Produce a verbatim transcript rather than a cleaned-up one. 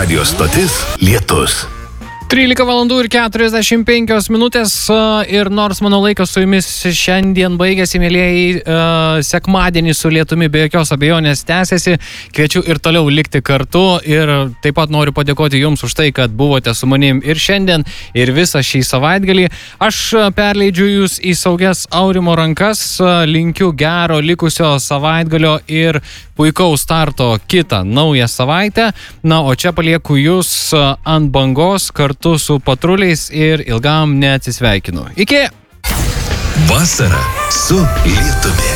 Radio stotis Lietus. trylika valandų ir keturiasdešimt penkios minutės ir nors mano laikas su jumis šiandien baigėsi, mėlėjai, sekmadienį su lietumi be jokios abejonės tęsiasi. Kviečiu ir toliau likti kartu ir taip pat noriu padėkoti jums už tai, kad buvote su manim ir šiandien, ir visą šį savaitgalį. Aš perleidžiu jūs į saugias Aurimo rankas, linkiu gero likusio savaitgalio ir puikaus starto kitą naują savaitę. Na, o čia palieku jūs ant bangos kartu su patruliais ir ilgam neatsisveikinu. Iki! Vasara su Lietumi.